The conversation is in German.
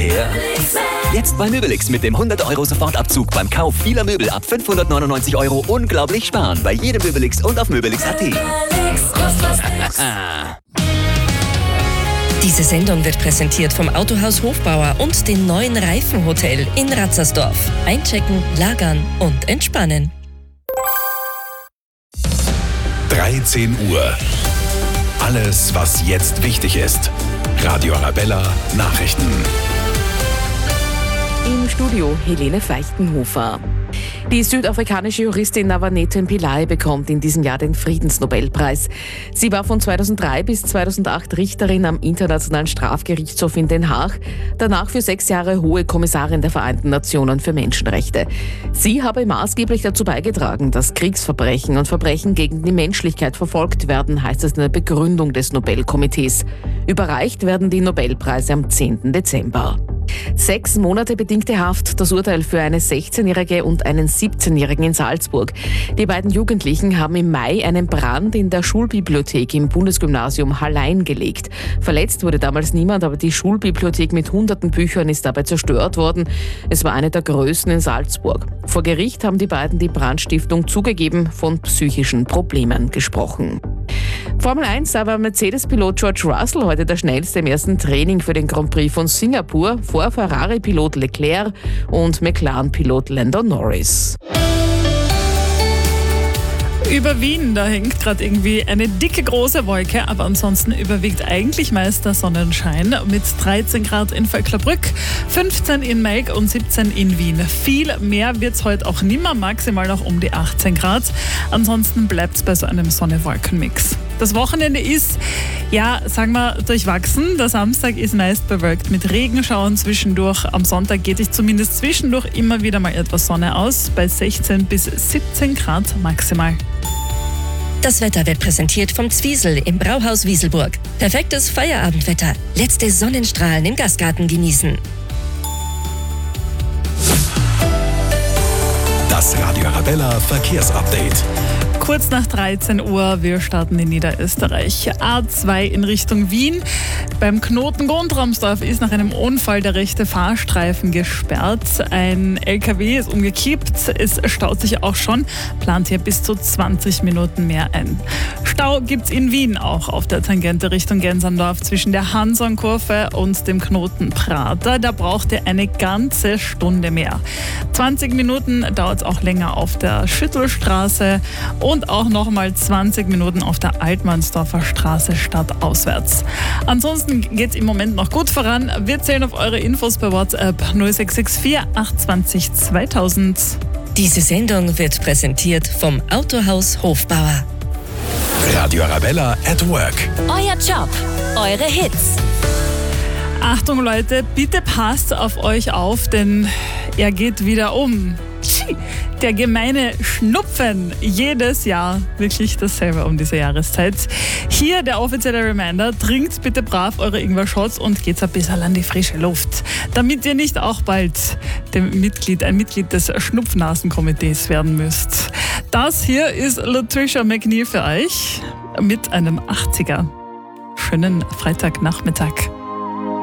her. Jetzt bei Möbelix mit dem 100€ Sofortabzug beim Kauf vieler Möbel ab 599 € unglaublich sparen. Bei jedem Möbelix und auf Möbelix.at. Diese Sendung wird präsentiert vom Autohaus Hofbauer und dem neuen Reifenhotel in Ratzersdorf. Einchecken, lagern und entspannen. 13 Uhr. Alles, was jetzt wichtig ist. Radio Arabella Nachrichten. Im Studio Helene Feichtenhofer. Die südafrikanische Juristin Navanetha Pillay bekommt in diesem Jahr den Friedensnobelpreis. Sie war von 2003 bis 2008 Richterin am Internationalen Strafgerichtshof in Den Haag, danach für 6 Jahre Hohe Kommissarin der Vereinten Nationen für Menschenrechte. Sie habe maßgeblich dazu beigetragen, dass Kriegsverbrechen und Verbrechen gegen die Menschlichkeit verfolgt werden, heißt es in der Begründung des Nobelkomitees. Überreicht werden die Nobelpreise am 10. Dezember. 6 Monate bedingte Haft, das Urteil für eine 16-Jährige und einen 17-Jährigen in Salzburg. Die beiden Jugendlichen haben im Mai einen Brand in der Schulbibliothek im Bundesgymnasium Hallein gelegt. Verletzt wurde damals niemand, aber die Schulbibliothek mit hunderten Büchern ist dabei zerstört worden. Es war eine der größten in Salzburg. Vor Gericht haben die beiden die Brandstiftung zugegeben, von psychischen Problemen gesprochen. Formel 1 sah beim Mercedes-Pilot George Russell heute der schnellste im ersten Training für den Grand Prix von Singapur vor Ferrari-Pilot Leclerc und McLaren-Pilot Lando Norris. Über Wien, da hängt gerade irgendwie eine dicke, große Wolke, aber ansonsten überwiegt eigentlich meist der Sonnenschein mit 13 Grad in Vöcklerbrück, 15 in Melk und 17 in Wien. Viel mehr wird es heute auch nimmer, maximal noch um die 18 Grad. Ansonsten bleibt es bei so einem Sonne-Wolken-Mix. Das Wochenende ist, ja, sagen wir, durchwachsen. Der Samstag ist meist bewölkt mit Regenschauern zwischendurch. Am Sonntag geht sich zumindest zwischendurch immer wieder mal etwas Sonne aus, bei 16 bis 17 Grad maximal. Das Wetter wird präsentiert vom Zwiesel im Brauhaus Wieselburg. Perfektes Feierabendwetter. Letzte Sonnenstrahlen im Gastgarten genießen. Das Radio Arabella Verkehrsupdate. Kurz nach 13 Uhr, wir starten in Niederösterreich. A2 in Richtung Wien. Beim Knoten Grundramsdorf ist nach einem Unfall der rechte Fahrstreifen gesperrt. Ein LKW ist umgekippt. Es staut sich auch schon. Plant hier bis zu 20 Minuten mehr ein. Stau gibt's in Wien auch auf der Tangente Richtung Genserndorf zwischen der Hansonkurve und dem Knoten Prater. Da braucht ihr eine ganze Stunde mehr. 20 Minuten dauert es auch länger auf der Schüttelstraße und auch nochmal 20 Minuten auf der Altmannsdorfer Straße stadtauswärts. Ansonsten geht es im Moment noch gut voran. Wir zählen auf eure Infos per WhatsApp 0664 820 2000. Diese Sendung wird präsentiert vom Autohaus Hofbauer. Radio Arabella at Work. Euer Job, eure Hits. Achtung Leute, bitte passt auf euch auf, denn er geht wieder um. Der gemeine Schnupfen. Jedes Jahr wirklich dasselbe um diese Jahreszeit. Hier der offizielle Reminder, trinkt bitte brav eure Ingwer-Shots und geht's ein bisschen an die frische Luft. Damit ihr nicht auch bald ein Mitglied des Schnupfnasenkomitees werden müsst. Das hier ist Latricia McNeil für euch mit einem 80er. Schönen Freitagnachmittag.